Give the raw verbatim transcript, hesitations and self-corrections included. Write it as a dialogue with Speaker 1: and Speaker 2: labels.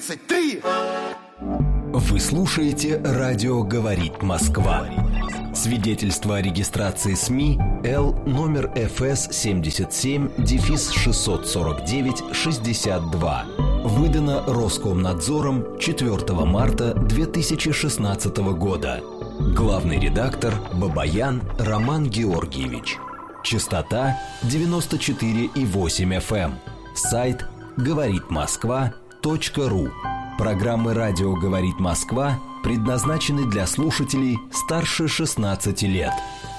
Speaker 1: Ты! Вы слушаете «Радио говорит Москва». Свидетельство о регистрации СМИ Л номер эф эс семьдесят семь шестьсот сорок девять шестьдесят два. Выдано Роскомнадзором четвёртого марта две тысячи шестнадцатого года. Главный редактор Бабаян Роман Георгиевич. Частота девяносто четыре и восемь эф эм. Сайт говорит москва точка ру. Программы «Радио говорит Москва» предназначены для слушателей старше шестнадцати лет.